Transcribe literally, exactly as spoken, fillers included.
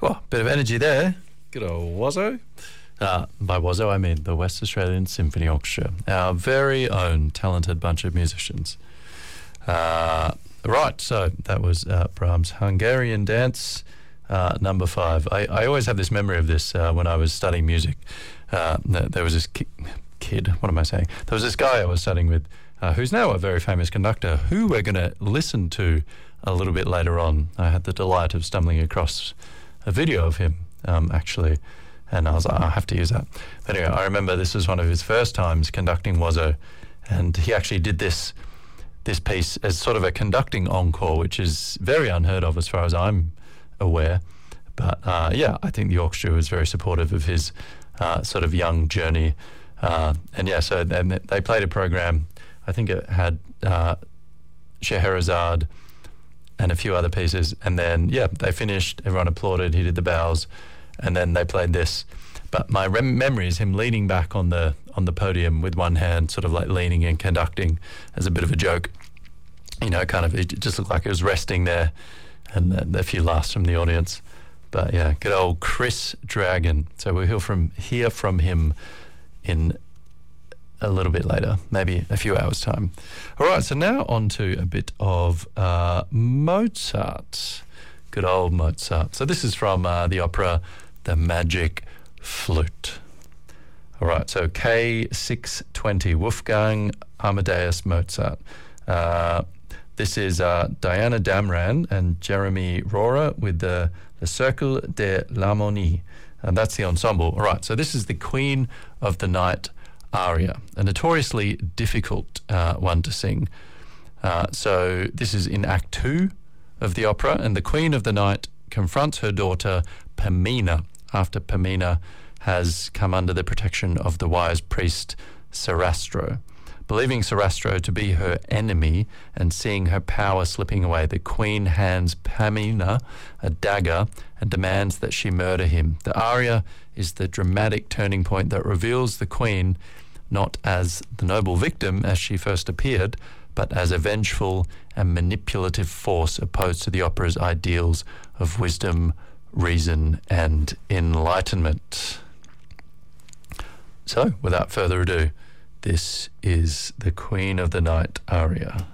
Well, bit of energy there. Good old Wazzo. Uh, by Wazzo, I mean the West Australian Symphony Orchestra, our very own talented bunch of musicians. Uh, right, so that was uh, Brahms' Hungarian Dance, uh, number five. I, I always have this memory of this uh, when I was studying music. Uh, there was this ki- kid, what am I saying? There was this guy I was studying with uh, who's now a very famous conductor who we're going to listen to a little bit later on. I had the delight of stumbling across a video of him, um, actually, and I was like, I have to use that. But anyway, I remember this was one of his first times conducting Wazzo, and he actually did this this piece as sort of a conducting encore, which is very unheard of as far as I'm aware. But uh, yeah, I think the orchestra was very supportive of his uh, sort of young journey. Uh, and yeah, so they, they played a program, I think it had uh, Scheherazade and a few other pieces. And then, yeah, they finished, everyone applauded, he did the bows, and then they played this. But my rem- memory is him leaning back on the on the podium with one hand, sort of like leaning and conducting as a bit of a joke. You know, kind of, it just looked like it was resting there, and uh, a few laughs from the audience. But yeah, good old Chris Dragon. So we'll hear from, hear from him in a little bit later, maybe a few hours' time. All right, so now on to a bit of uh, Mozart. Good old Mozart. So this is from uh, the opera The Magic Flute. All right, so K six twenty, Wolfgang Amadeus Mozart. Uh, this is uh, Diana Damran and Jeremy Rohrer with the, the Cercle de l'Harmonie, and that's the ensemble. All right, so this is the Queen of the Night aria, a notoriously difficult uh, one to sing. Uh, so this is in Act Two of the opera, and the Queen of the Night confronts her daughter Pamina after Pamina has come under the protection of the wise priest Sarastro. Believing Sarastro to be her enemy and seeing her power slipping away, the queen hands Pamina a dagger and demands that she murder him. The aria is the dramatic turning point that reveals the queen not as the noble victim as she first appeared, but as a vengeful and manipulative force opposed to the opera's ideals of wisdom, reason, and enlightenment. So, without further ado, this is the Queen of the Night aria.